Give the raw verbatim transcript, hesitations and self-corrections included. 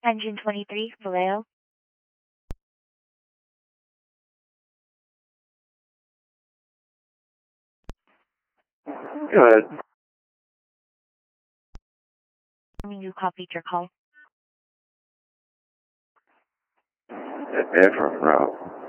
Engine twenty-three, Vallejo. Go ahead. You copied your call. Efron route.